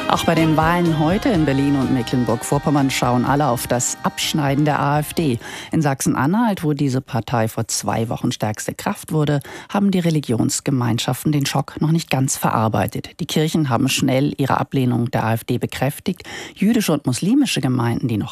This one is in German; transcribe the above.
Auch bei den Wahlen heute in Berlin und Mecklenburg-Vorpommern schauen alle auf das Abschneiden der AfD. In Sachsen-Anhalt, wo diese Partei vor 2 Wochen stärkste Kraft wurde, haben die Religionsgemeinschaften den Schock noch nicht ganz verarbeitet. Die Kirchen haben schnell ihre Ablehnung der AfD bekräftigt. Jüdische und muslimische Gemeinden, die noch